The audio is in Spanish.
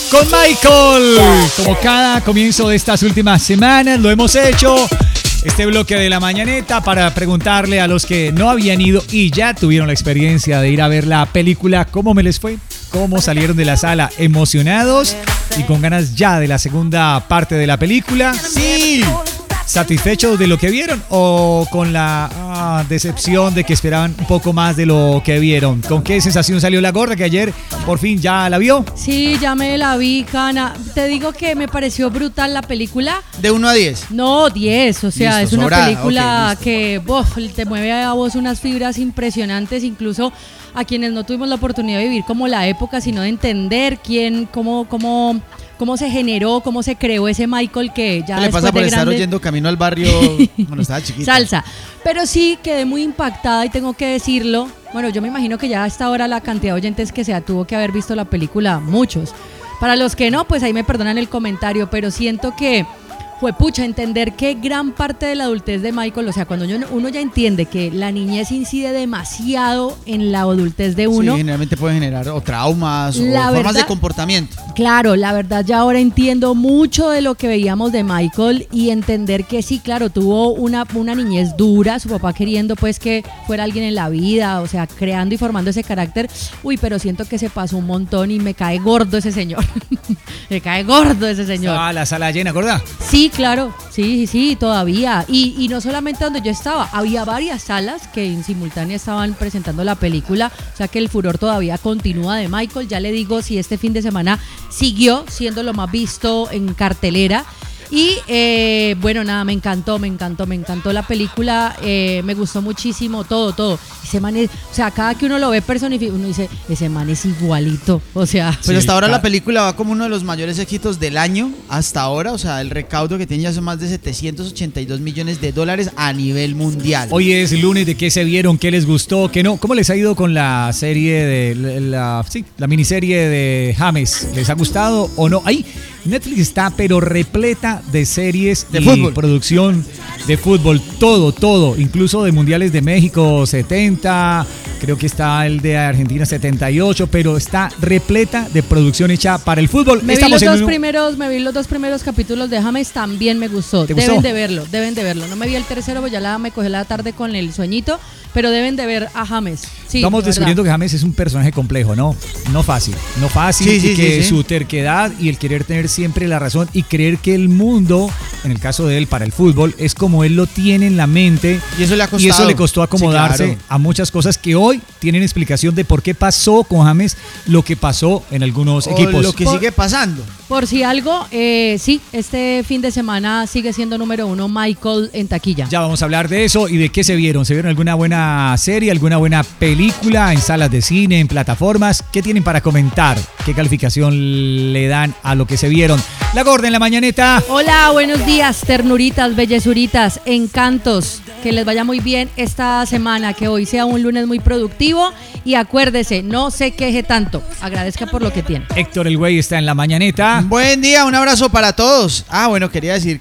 con Michael. Como cada comienzo de estas últimas semanas lo hemos hecho. Este bloque de la mañaneta para preguntarle a los que no habían ido y ya tuvieron la experiencia de ir a ver la película, ¿cómo me les fue? ¿Cómo salieron de la sala? ¿Emocionados y con ganas ya de la segunda parte de la película? Sí. ¿Satisfechos de lo que vieron o con la decepción de que esperaban un poco más de lo que vieron? ¿Con qué sensación salió la gorda que ayer por fin ya la vio? Sí, ya me la vi, Cana. Te digo que me pareció brutal la película. ¿De 1 a 10? No, 10. O sea, Listo, es una sobrada. película Ok, que te mueve a vos unas fibras impresionantes, incluso a quienes no tuvimos la oportunidad de vivir como la época, sino de entender cómo se generó, cómo se creó ese Michael que ya ¿Qué le pasa por estar oyendo Camino al Barrio cuando estaba chiquita? Salsa. Pero sí quedé muy impactada y tengo que decirlo. Bueno, yo me imagino que ya a esta hora la cantidad de oyentes que tuvo que haber visto la película, muchos. Para los que no, pues ahí me perdonan el comentario, pero siento que juepucha, entender que gran parte de la adultez de Michael, o sea, cuando uno ya entiende que la niñez incide demasiado en la adultez de uno. Sí, generalmente puede generar o traumas o La formas verdad, de comportamiento. Claro, la verdad ya ahora entiendo mucho de lo que veíamos de Michael y entender que sí, claro, tuvo una niñez dura, su papá queriendo pues que fuera alguien en la vida, o sea, creando y formando ese carácter. Uy, pero siento que se pasó un montón y me cae gordo ese señor. Me cae gordo ese señor. Ah, la sala llena, ¿verdad? Sí, claro, sí, todavía. Y no solamente donde yo estaba, había varias salas que en simultánea estaban presentando la película, o sea que el furor todavía continúa de Michael. Ya le digo si este fin de semana siguió siendo lo más visto en cartelera. Y bueno, nada, me encantó la película, me gustó muchísimo todo. Ese man es, o sea, cada que uno lo ve personificado, uno dice, ese man es igualito, o sea. Pues hasta ahora la película va como uno de los mayores éxitos del año, hasta ahora, o sea, el recaudo que tiene ya son más de $782 millones a nivel mundial. Hoy es lunes, ¿de qué se vieron? ¿Qué les gustó? ¿Qué no? ¿Cómo les ha ido con la serie de la miniserie de James? ¿Les ha gustado o no? Ahí Netflix está pero repleta de series de y fútbol, producción de fútbol, todo, incluso de mundiales de México 70, creo que está el de Argentina 78, pero está repleta de producción hecha para el fútbol. Me vi los dos primeros capítulos de James, también me gustó. Deben de verlo. No me vi el tercero, pues ya me cogí la tarde con el sueñito, pero deben de ver a James. Sí, vamos descubriendo que James es un personaje complejo, no fácil, sí, y que su terquedad y el querer tener siempre la razón y creer que el mundo, en el caso de él para el fútbol, es como él lo tiene en la mente, y eso le ha costado. Y eso le costó acomodarse, sí, claro, a muchas cosas que hoy tienen explicación de por qué pasó con James lo que pasó en algunos equipos. Lo que sigue pasando. Por si algo, sí, este fin de semana sigue siendo número 1 Michael en taquilla. Ya vamos a hablar de eso y de qué se vieron. ¿Se vieron alguna buena serie, alguna buena película en salas de cine, en plataformas? ¿Qué tienen para comentar? ¿Qué calificación le dan a lo que se vieron? La Gorda en la mañaneta. Hola, buenos días, ternuritas, bellezuritas, encantos. Que les vaya muy bien esta semana, que hoy sea un lunes muy productivo y acuérdese, no se queje tanto, agradezca por lo que tiene. Héctor el Güey está en la mañaneta. Buen día, un abrazo para todos. Bueno, quería decir